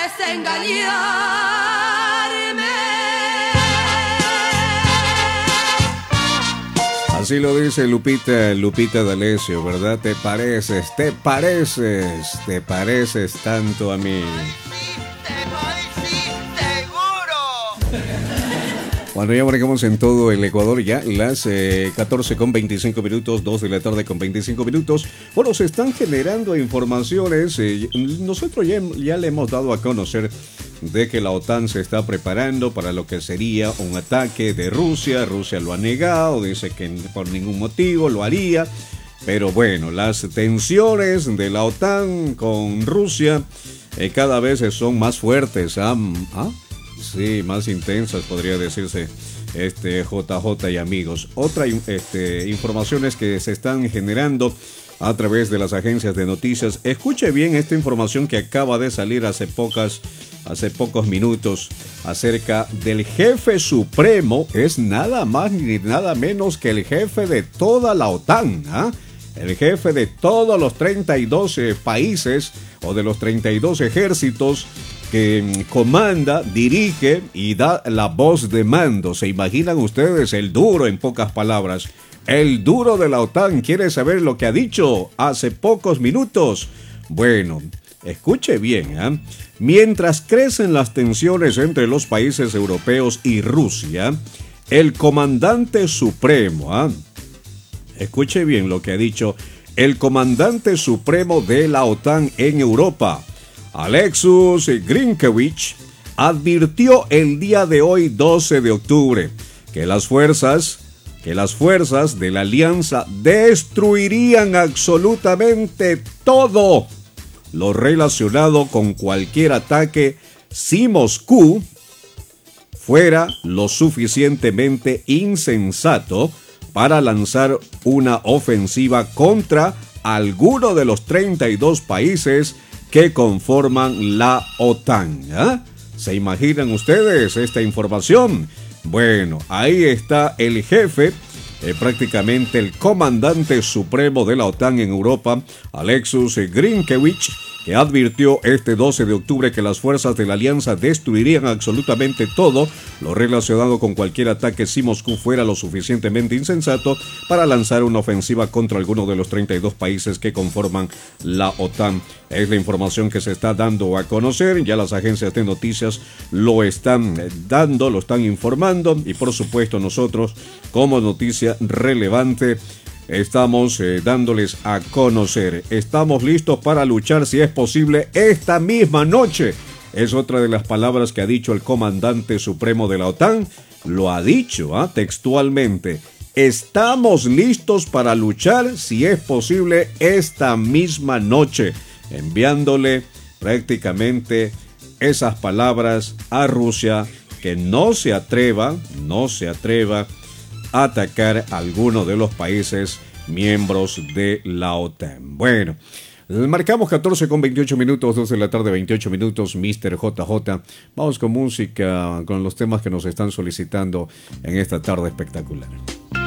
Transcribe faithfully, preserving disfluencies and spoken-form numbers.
desengañarme. Así lo dice Lupita, Lupita D'Alessio, ¿verdad? Te pareces, te pareces, te pareces tanto a mí. Bueno, ya marcamos en todo el Ecuador ya las eh, catorce con veinticinco minutos, dos de la tarde con veinticinco minutos. Bueno, se están generando informaciones. Eh, nosotros ya, ya le hemos dado a conocer de que la OTAN se está preparando para lo que sería un ataque de Rusia. Rusia lo ha negado, dice que por ningún motivo lo haría. Pero bueno, las tensiones de la OTAN con Rusia eh, cada vez son más fuertes. ¿Ah? ¿Ah? Sí, más intensas podría decirse, este J J y amigos. Otra este, informaciones que se están generando a través de las agencias de noticias. Escuche bien esta información que acaba de salir hace pocas, hace pocos minutos acerca del jefe supremo. Es nada más ni nada menos que el jefe de toda la OTAN, ¿ah? El jefe de todos los treinta y dos eh, países o de los treinta y dos ejércitos que comanda, dirige y da la voz de mando. ¿Se imaginan ustedes? El duro, en pocas palabras. El duro de la OTAN quiere saber lo que ha dicho hace pocos minutos. Bueno, escuche bien, ¿eh? Mientras crecen las tensiones entre los países europeos y Rusia, el comandante supremo, ¿eh? Escuche bien lo que ha dicho el comandante supremo de la OTAN en Europa, Alexus Grinkevich, advirtió el día de hoy, doce de octubre, que las fuerzas, que las fuerzas de la alianza destruirían absolutamente todo lo relacionado con cualquier ataque si Moscú fuera lo suficientemente insensato para lanzar una ofensiva contra alguno de los treinta y dos países que conforman la OTAN. ¿eh? ¿Se imaginan ustedes esta información? Bueno, ahí está el jefe, eh, prácticamente el comandante supremo de la OTAN en Europa, Alexus Grinkevich, que advirtió este doce de octubre que las fuerzas de la alianza destruirían absolutamente todo lo relacionado con cualquier ataque si Moscú fuera lo suficientemente insensato para lanzar una ofensiva contra alguno de los treinta y dos países que conforman la OTAN. Es la información que se está dando a conocer, ya las agencias de noticias lo están dando, lo están informando y por supuesto nosotros como noticia relevante estamos eh, dándoles a conocer. Estamos listos para luchar si es posible esta misma noche. Es otra de las palabras que ha dicho el comandante supremo de la OTAN. Lo ha dicho ¿eh? textualmente. Estamos listos para luchar si es posible esta misma noche. Enviándole prácticamente esas palabras a Rusia, que no se atreva, no se atreva a atacar a alguno de los países miembros de la OTAN. Bueno, marcamos catorce con veintiocho minutos, dos de la tarde, veintiocho minutos, mister J J. Vamos con música, con los temas que nos están solicitando en esta tarde espectacular.